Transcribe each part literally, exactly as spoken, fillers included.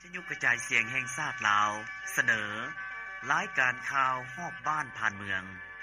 ทยุกระจายเสียงแห่งชาติลาวเสนอรายการข่าวฮอบบ้านผ่านเมือง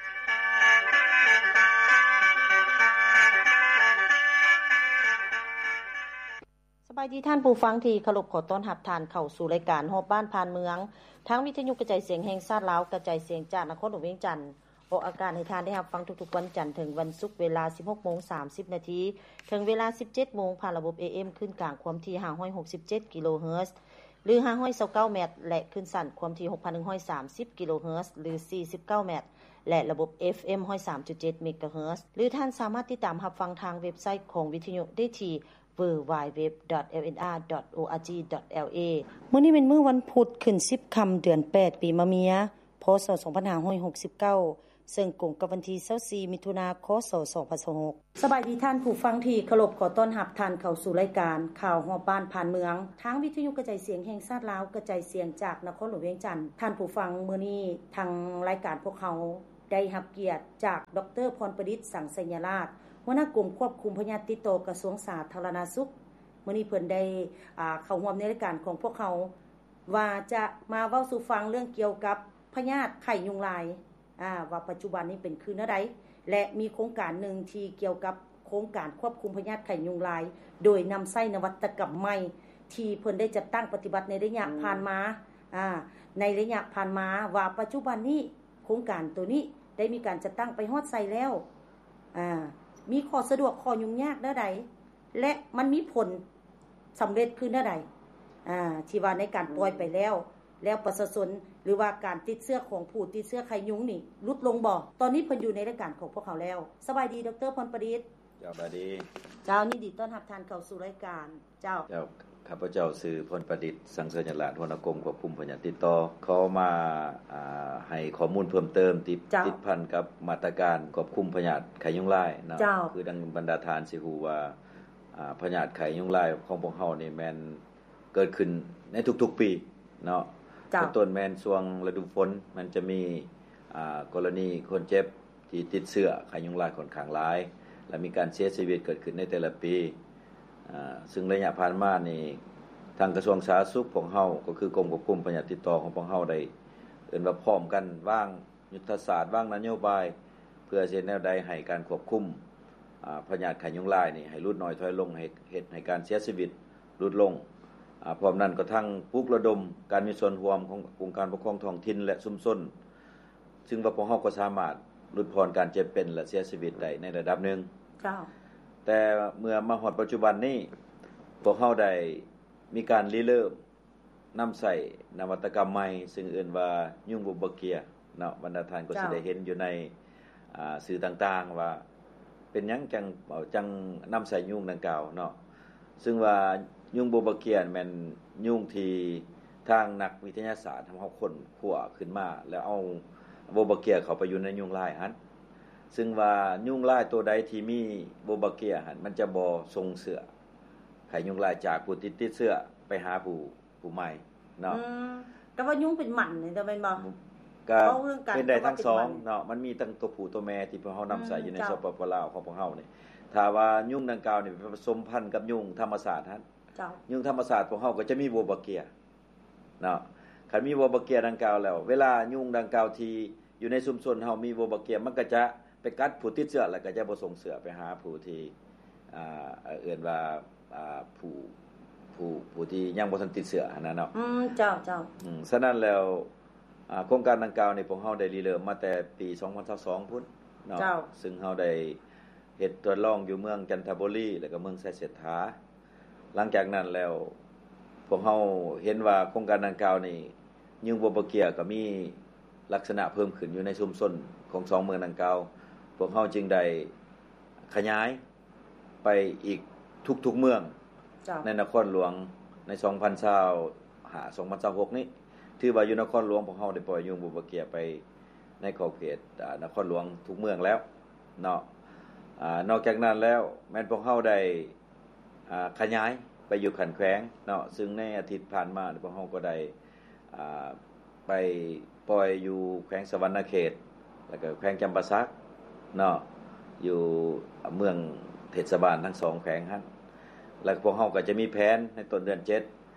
สบายดีท่านผู้ฟังที่เคารพขอต้อนรับท่านเข้าสู่รายการฮอบบ้านผ่านเมืองทางวิทยุกระจายเสียงแห่งชาติลาวกระจายเสียงจากนครหลวงเวียงจันทน์ออกอากาศให้ท่านได้รับฟังทุกๆวันจันทร์ถึงวันศุกร์เวลา สิบหกโมงสามสิบ นาทีถึงเวลา สิบเจ็ดโมงผ่านระบบ เอ เอ็ม ขึ้นกลางความถี่ห้าร้อยหกสิบเจ็ดกิโลเฮิรตซ์หรือห้าร้อยยี่สิบเก้าเมตรและขึ้นสั้นความถี่ หกพันหนึ่งร้อยสามสิบกิโลเฮิรตซ์หรือสี่สิบเก้าเมตรและระบบ เอฟ เอ็ม หนึ่งร้อยสามจุดเจ็ด เมกะเฮิรตซ์หรือท่านสามารถติดตามรับฟังทางเว็บไซต์ของวิทยุได้ที่ ดับเบิลยู ดับเบิลยู ดับเบิลยู ดอท แอล เอ็น อาร์ ดอท โอ อาร์ จี ดอท แอล เอ มื้อนี้เป็นมื้อวันพุธขึ้นสิบค่ำเดือนแปดปีมะเมียพ.ศ. สองพันห้าร้อยหกสิบเก้าซึ่งกงกับวันที่ยี่สิบสี่มิถุนายน ค.ศ. สองพันยี่สิบหกสบายดีท่านผู้ฟังที่เคารพขอต้อนรับท่านเข้าสู่รายการข่าวฮอบบ้านผ่านเมืองทางวิทยุกระจายเสียงแห่งชาติลาวกระจายเสียงจากนครหลวงเวียงจันทน์ท่านผู้ฟังมื้อนี้ทางรายการพวกเขาได้รับเกียรติจากดร.พรประดิษฐ์สังสัญราชหัวหน้ากลุ่มควบคุมพยาธิติดต่อกระทรวงสาธารณสุขมื้อนี้เพิ่นได้อ่าเข้าร่วมในรายการของพวกเขาว่าจะมาเว้าสู่ฟังเรื่องเกี่ยวกับพยาธิไข้ยุงลายอ่าว่าปัจจุบันนี้เป็นคือแนวใดและมีโครงการหนึ่งที่เกี่ยวกับโครงการควบคุมพยาธิไข้ยุงลายโดยนำใช้นวัตกรรมใหม่ที่เพิ่นได้จัดตั้งปฏิบัติในระยะผ่านมาอ่าในระยะผ่านมาว่าปัจจุบันนี้โครงการตัวนี้ได้มีการจัดตั้งไปฮอดไสแล้วอ่ามีข้อสะดวกข้อยุ่งยากแนวใดและมันมีผลสำเร็จคือแนวใดอ่าที่ว่าในการปล่อยไปแล้วแล้วประชาชนหรือว่าการติดเชื้อของผู้ติดเชื้อไข้ยุงนี่ลดลงบ่ตอนนี้เพิ่นอยู่ในรายการของพวกเขาแล้วสบายดีดร.พรประดิษฐ์เจ้าบาดีเจ้ายินดีต้อนรับท่านเข้าสู่รายการเจ้าเจ้าข้าพเจ้าชื่อพรประดิษฐ์สังสัญราชหัวหน้ากรมควบคุมพยาธิติดต่อขอมาอ่าให้ข้อมูลเพิ่มเติมติดติดพันกับมาตรการควบคุมพยาธิไข้ยุงลายเนาะคือดังบรรดาทานสิฮู้ว่าอ่าพยาธิไข้ยุงลายของพวกเฮานี่แม่นเกิดขึ้นในทุกๆปีเนาะต้นแม่นช่วงฤดูฝนมันจะมีอ่ากรณีคนเจ็บที่ติดเชื้อไข้ยุงลายค่อนข้างหลายและมีการเสียชีวิตเกิดขึ้นในแต่ละปีอ่าซึ่งระยะผ่านมานี่ทางกระทรวงสาธารณสุขของเฮาก็คือกรมควบคุมพยาธิติดต่อของพวกเฮาได้เอิ้นว่าพร้อมกันวางยุทธศาสตร์วางนโยบายเพื่อสิแนวใดให้การควบคุมอ่าพยาธิไข้ยุงลายนี่ให้ลดน้อยถอยลงให้เฮ็ดให้การเสียชีวิตลดลงอ่าพร้อมนั้นก็ทั้งปลุกระดมการมีส่วนร่วมขององค์การปกครองท้องถิ่นและชุมชนซึ่งว่าพวกเฮาก็สามารถลดพรการเจ็บเป็นและเสียชีวิตได้ในระดับหนึ่งเจ้าแต่เมื่อมาฮอดปัจจุบันนี้พวกเฮาได้มีการริเริ่มนำใส่นวัตกรรมใหม่ซึ่งเอิ้นว่ายุงบูบาเกียเนาะบรรดาท่านก็สิได้เห็นอยู่ในอ่าสื่อต่างๆว่าเป็นหยังจังจังนำใส่ยุงดังกล่าวเนาะซึ่งว่ายุงบูบาเกียแม่นยุงที่ทางนักวิทยาศาสตร์ทำเฮาค้นคว้าขึ้นมาแล้วเอาบูบาเกียเข้าไปอยู่ในยุงลายหั่นซึ่งว่ายุงลายตัวใดที่มีบูบาเกียหั่นมันจะบ่ส่งเชื้อไข้ยุงลายจากผู้ติดติดเชื้อไปหาผู้ผู้ใหม่เนาะอืมแต่ว่ายุงเป็นหมันนี่จะแม่นบ่ก็เป็นได้ทั้งสองเนาะมันมีทั้งตัวผู้ตัวแม่ที่พวกเฮานำใส่อยู่ในสปปลาวของพวกเฮานี่ถ้าว่ายุงดังกล่าวนี่ผสมพันธุ์กับยุงธรรมชาติหั่นเจ้ายุงธรรมชาติพวกเฮาก็จะมีบูบาเกียเนาะคันมีบูบาเกียดังกล่าวแล้วเวลายุงดังกล่าวที่อยู่ในชุมชนเฮามีบูบาเกียมันก็จะไปกัดผู้ติดเชื้อแล้วก็จะบ่ส่งเชื้อไปหาผู้ที่อ่าเอิ้นว่าอ่าผู้ผู้ผู้ที่ยังบ่ทันติดเชื้อหั่นน่ะเนาะอืมเจ้าๆอืมฉะนั้นแล้วอ่าโครงการดังกล่าวนี่พวกเฮาได้ริเริ่มมาแต่ปีสองพันยี่สิบสองพุ่นเนาะซึ่งเฮาได้เฮ็ดทดลองอยู่เมืองจันทบุรีแล้วก็เมืองไสเสถาหลังจากนั้นแล้วพวกเฮาเห็นว่าโครงการดังกล่าวนี่ยุงบูบาเกียก็มีลักษณะเพิ่มขึ้นอยู่ในชุมชนของสองเมืองดังกล่าวพวกเฮาจึงได้ขยายไปอีกทุกๆเมืองในนครหลวงในสองพันยี่สิบห้า สองพันยี่สิบหกนี้ถือว่าอยู่นครหลวงพวกเฮาได้ปล่อยยุงบูบาเกียไปในขอบเขตอ่านครหลวงทุกเมืองแล้วเนาะอ่านอกจากนั้นแล้วแม่นพวกเฮาได้อ่าขยายไปอยู่ขันแขวงเนาะซึ่งในอาทิตย์ผ่านมาพวกเฮาก็ได้อ่าไปปล่อยอยู่แขวงสะหวรรณเขตแล้วก็แขวงจำปาสักเนาะอยู่เมืองเทศบาลทั้งสองแขวงหั่นแล้วพวกเฮาก็จะมีแผนในต้นเดือนเจ็ด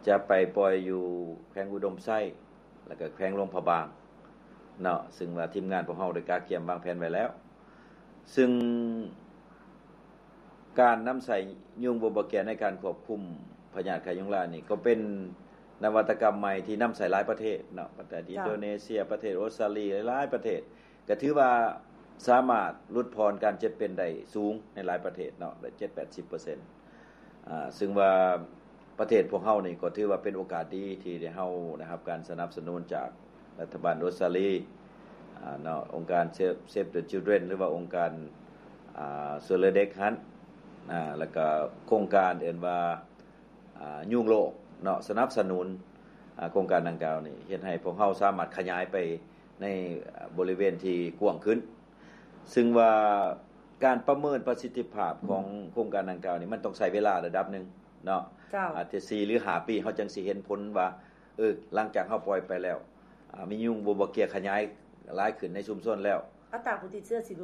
จะไปปล่อยอยู่แขวงอุดมไส้แล้วก็แขวงหลวงพระบางเนาะซึ่งว่าทีมงานพวกเฮาได้กาเกียมวางแผนไว้แล้วซึ่งการนำใส่ยุงโบบแกนในการควบคุมพยาธิไข้ยุงลายนี่ก็เป็นนวัตกรรมใหม่ที่นำใส่หลายประเทศเนาะประเทศอินโดนีเซียประเทศออสเตรเลียหลายประเทศก็ถือว่าสามารถลดพรการเจ็บเป็นได้สูงในหลายประเทศเนาะได้ เจ็ดถึงแปดสิบเปอร์เซ็นต์ อ่าซึ่งว่าประเทศพวกเฮานี่ก็ถือว่าเป็นโอกาสดีที่ได้เฮานะครับการสนับสนุนจากรัฐบาลออสเตรเลียอ่าเนาะองค์การ Save the Children หรือว่าองค์การอ่า Save the Hunt อ่าแล้วก็โครงการเอิ้นว่าอ่ายุงโลกเนาะสนับสนุนอ่าโครงการดังกล่าวนี่เฮ็ดให้พวกเฮาสามารถขยายไปในบริเวณที่กว้างขึ้นซึ่งว่าการประเมินประสิทธิภาพของโครงการดังกล่าวนี่มันต้องใช้เวลาระดับนึงเนาะอาจจะสี่หรือห้าปีเฮาจังสิเห็นผลว่าเออหลังจากเฮาปล่อยไปแล้วอ่ามียุงบ่บ่เกียขยายหลายขึ้นในชุมชนแล้วอัตราผู้ติดเชื้อสิ